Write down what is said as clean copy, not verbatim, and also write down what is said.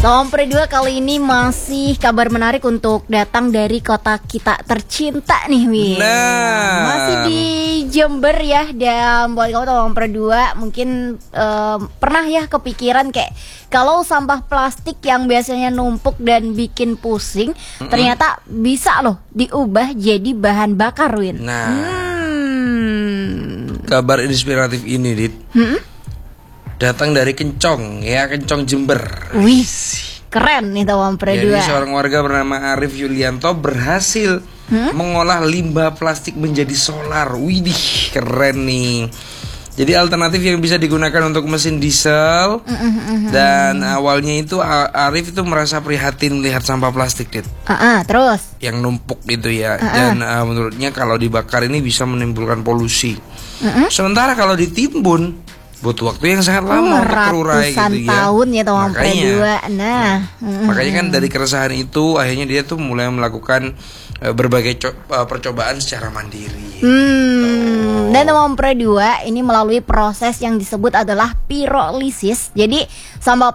Sompre 2 kali ini masih kabar menarik untuk datang dari kota kita tercinta nih, Win. Masih di Jember ya. Dan buat kamu Sompre 2 mungkin pernah ya kepikiran kayak kalau sampah plastik yang biasanya numpuk dan bikin pusing ternyata bisa loh diubah jadi bahan bakar, Win. Kabar inspiratif ini, Dit, datang dari Kencong ya, Kencong Jember. Wih, keren nih Sompre 2. Jadi seorang warga bernama Arif Yulianto berhasil mengolah limbah plastik menjadi solar. Widih, keren nih. Jadi alternatif yang bisa digunakan untuk mesin diesel. Dan awalnya itu Arif itu merasa prihatin melihat sampah plastik, Dit. Terus yang numpuk gitu ya. Dan menurutnya kalau dibakar ini bisa menimbulkan polusi. Sementara kalau ditimbun butuh waktu yang sangat lama untuk terurai gitu ya. Tahun ya Sompre 2. Makanya kan dari keresahan itu akhirnya dia tuh mulai melakukan berbagai percobaan secara mandiri. Dan Sompre 2 ini melalui proses yang disebut adalah pirolisis. Jadi sampah